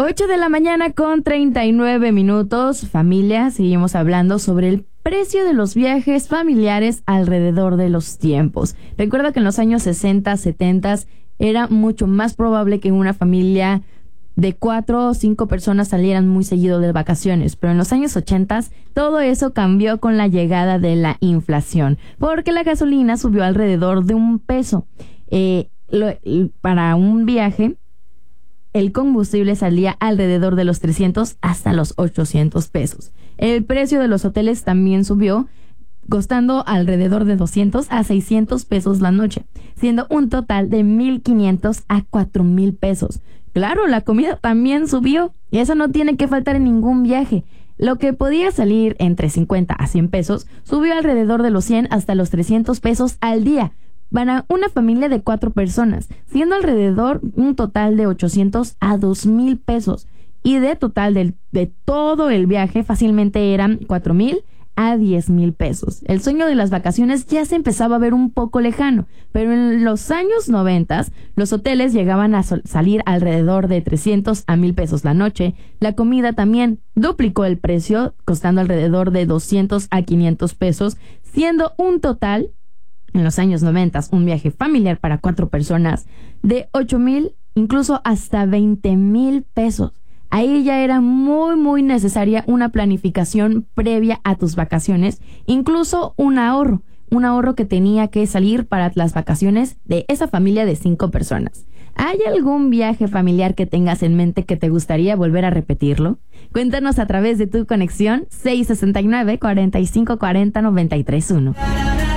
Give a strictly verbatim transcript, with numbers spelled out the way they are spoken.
ocho de la mañana con treinta y nueve minutos. Familia, seguimos hablando sobre el precio de los viajes familiares alrededor de los tiempos. Recuerda que en los años sesenta, setenta era mucho más probable que una familia de cuatro o cinco personas salieran muy seguido de vacaciones, pero en los años ochenta todo eso cambió con la llegada de la inflación, porque la gasolina subió alrededor de un peso. Eh, lo, para un viaje, el combustible salía alrededor de los trescientos hasta los ochocientos pesos. El precio de los hoteles también subió, costando alrededor de doscientos a seiscientos pesos la noche, siendo un total de mil quinientos a cuatro mil pesos. Claro, la comida también subió y eso no tiene que faltar en ningún viaje. Lo que podía salir entre cincuenta a cien pesos subió alrededor de los cien hasta los trescientos pesos al día para una familia de cuatro personas, siendo alrededor un total de ochocientos a dos mil pesos. Y de total de, de todo el viaje fácilmente eran cuatro mil a diez mil pesos. El sueño de las vacaciones ya se empezaba a ver un poco lejano, pero en los años noventa los hoteles llegaban a sol- salir alrededor de trescientos a mil pesos la noche. La comida también duplicó el precio, costando alrededor de doscientos a quinientos pesos, siendo un total en los años noventa un viaje familiar para cuatro personas de ocho mil, incluso hasta veinte mil pesos. Ahí ya era muy muy necesaria una planificación previa a tus vacaciones, incluso un ahorro, un ahorro que tenía que salir para las vacaciones de esa familia de cinco personas. ¿Hay algún viaje familiar que tengas en mente que te gustaría volver a repetirlo? Cuéntanos a través de tu conexión seis sesenta y nueve, cuarenta y cinco cuarenta, noventa y tres uno.